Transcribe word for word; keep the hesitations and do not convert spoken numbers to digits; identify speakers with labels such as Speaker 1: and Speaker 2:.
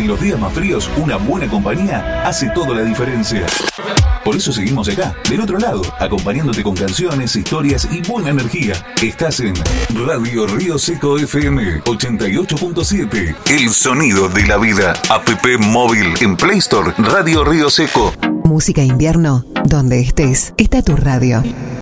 Speaker 1: los días más fríos, una buena compañía hace toda la diferencia. Por eso seguimos acá, del otro lado, acompañándote con canciones, historias y buena energía. Estás en Radio Río Seco F M ochenta y ocho punto siete. El sonido de la vida. App móvil en Play Store. Radio Río Seco.
Speaker 2: Música invierno. Donde estés, está tu radio.